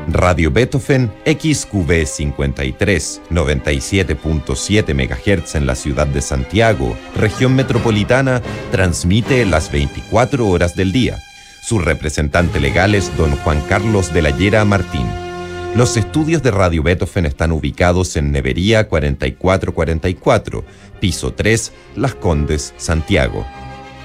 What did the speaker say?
Radio Beethoven XQB 53, 97.7 MHz en la ciudad de Santiago, región metropolitana, transmite las 24 horas del día. Su representante legal es don Juan Carlos de la Llera Martín. Los estudios de Radio Beethoven están ubicados en Nevería 4444, piso 3, Las Condes, Santiago.